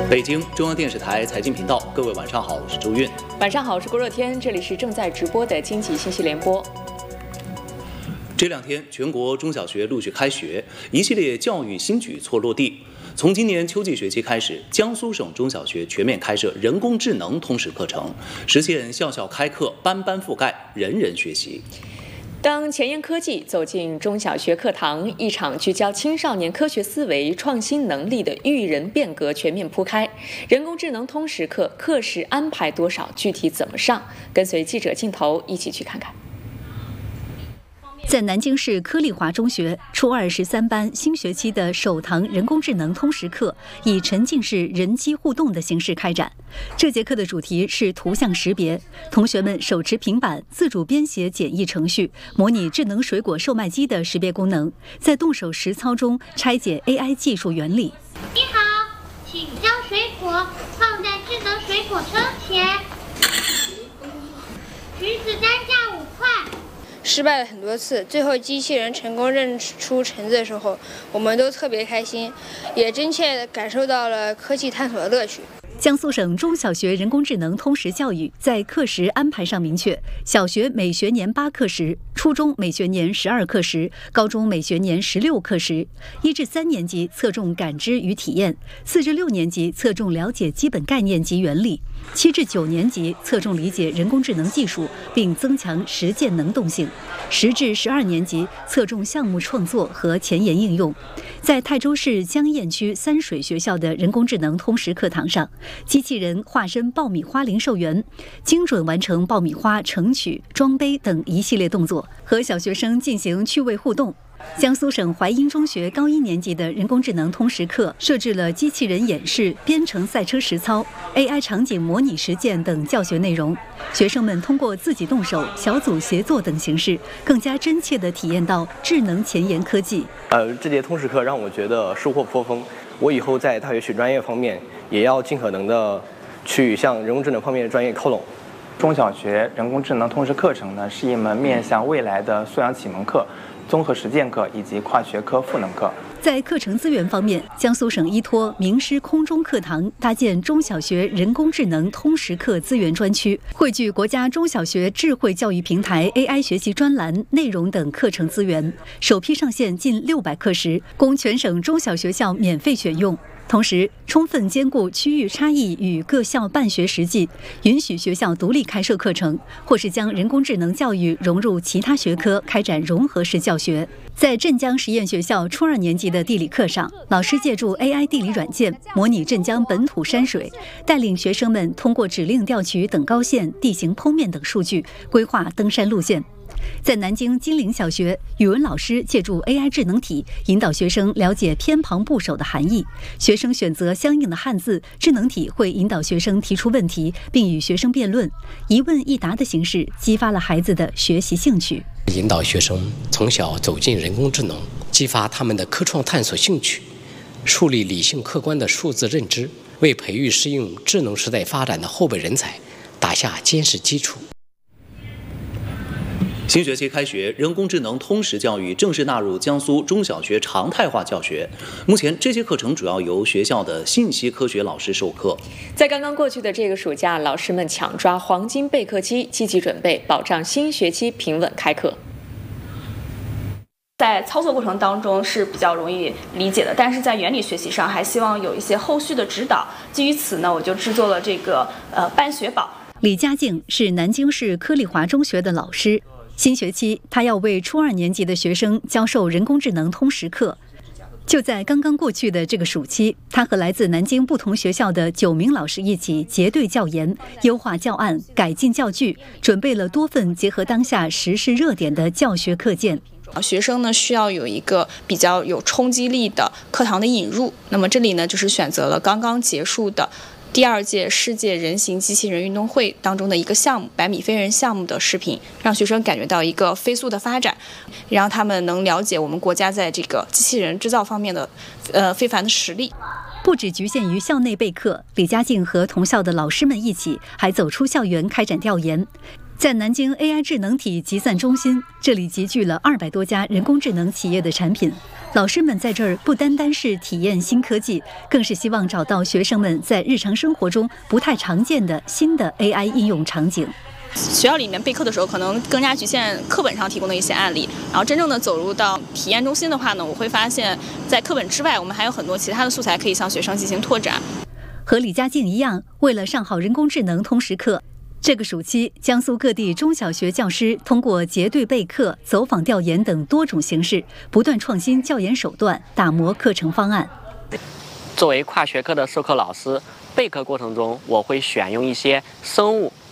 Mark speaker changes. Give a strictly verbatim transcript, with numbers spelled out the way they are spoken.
Speaker 1: 北京中央电视台财经频道，各位晚上好，我是周韵。
Speaker 2: 晚上好，我是郭热天，这里是正在直播的经济信息联播。
Speaker 1: 这两天，全国中小学陆续开学，一系列教育新举措落地。从今年秋季学期开始，江苏省中小学全面开设人工智能通识课程，实现校校开课、班班覆盖、人人学习。
Speaker 2: 当前沿科技走进中小学课堂，一场聚焦青少年科学思维、创新能力的育人变革全面铺开。人工智能通识课课时安排多少？具体怎么上？跟随记者镜头一起去看看。
Speaker 3: 在南京市科丽华中学初二十三班新学期的首堂人工智能通识课，以沉浸式人机互动的形式开展。这节课的主题是图像识别，同学们手持平板自主编写简易程序，模拟智能水果售卖机的识别功能，在动手实操中拆解 A I 技术原理。
Speaker 4: 你好，请将水果放在智能水果车前，橘子单价五块。
Speaker 5: 失败了很多次，最后机器人成功认出橙子的时候，我们都特别开心，也真切地感受到了科技探索的乐趣。
Speaker 3: 江苏省中小学人工智能通识教育在课时安排上明确，小学每学年八课时，初中每学年十二课时，高中每学年十六课时。一至三年级侧重感知与体验，四至六年级侧重了解基本概念及原理，七至九年级侧重理解人工智能技术并增强实践能动性，十至十二年级侧重项目创作和前沿应用。在泰州市江堰区三水学校的人工智能通识课堂上，机器人化身爆米花零售员，精准完成爆米花盛取、装杯等一系列动作，和小学生进行趣味互动。江苏省淮阴中学高一年级的人工智能通识课设置了机器人演示、编程赛车实操、A I 场景模拟实践等教学内容。学生们通过自己动手、小组协作等形式，更加真切地体验到智能前沿科技。
Speaker 6: 呃，这节通识课让我觉得收获颇丰。我以后在大学选专业方面，也要尽可能的去向人工智能方面的专业靠拢。
Speaker 7: 中小学人工智能通识课程呢，是一门面向未来的素养启蒙课、综合实践课以及跨学科赋能课。
Speaker 3: 在课程资源方面，江苏省依托名师空中课堂，搭建中小学人工智能通识课资源专区，汇聚国家中小学智慧教育平台 A I 学习专栏、内容等课程资源，首批上线近六百课时，供全省中小学校免费选用。同时，充分兼顾区域差异与各校办学实际，允许学校独立开设课程，或是将人工智能教育融入其他学科，开展融合式教学。在镇江实验学校初二年级的地理课上，老师借助 A I 地理软件模拟镇江本土山水，带领学生们通过指令调取等高线、地形剖面等数据，规划登山路线。在南京金陵小学，语文老师借助 A I 智能体引导学生了解偏旁部首的含义，学生选择相应的汉字，智能体会引导学生提出问题，并与学生辩论，一问一答的形式激发了孩子的学习兴趣。
Speaker 8: 引导学生从小走进人工智能，激发他们的科创探索兴趣，树立理性客观的数字认知，为培育适应智能时代发展的后备人才打下坚实基础。
Speaker 1: 新学期开学，人工智能通识教育正式纳入江苏中小学常态化教学。目前，这些课程主要由学校的信息科学老师授课。
Speaker 2: 在刚刚过去的这个暑假，老师们抢抓黄金备课期，积极准备，保障新学期平稳开课。
Speaker 9: 在操作过程当中是比较容易理解的，但是在原理学习上还希望有一些后续的指导。基于此呢，我就制作了这个呃班学宝。
Speaker 3: 李佳静是南京市科丽华中学的老师。新学期，他要为初二年级的学生教授人工智能通识课。就在刚刚过去的这个暑期，他和来自南京不同学校的九名老师一起结对教研，优化教案，改进教具，准备了多份结合当下时事热点的教学课件。
Speaker 9: 学生呢需要有一个比较有冲击力的课堂的引入，那么这里呢就是选择了刚刚结束的第二届世界人形机器人运动会当中的一个项目百米飞人项目的视频，让学生感觉到一个飞速的发展，让他们能了解我们国家在这个机器人制造方面的呃非凡的实力。
Speaker 3: 不只局限于校内备课，李佳静和同校的老师们一起还走出校园开展调研。 在南京 A I 智能体集散中心，这里集聚了二百多家人工智能企业的产品。老师们在这儿不单单是体验新科技，更是希望找到学生们在日常生活中不太常见的新的 A I 应用场景。
Speaker 9: 学校里面备课的时候，可能更加局限课本上提供的一些案例，然后真正的走入到体验中心的话呢，我会发现，在课本之外，我们还有很多其他的素材可以向学生进行拓展。
Speaker 3: 和李佳静一样，为了上好人工智能通识课，这个暑期，江苏各地中小学教师通过结对备课、走访调研等多种形式，不断创新教研手段，打磨课程方案。
Speaker 10: 作为跨学科的授课老师，备课过程中我会选用一些生物、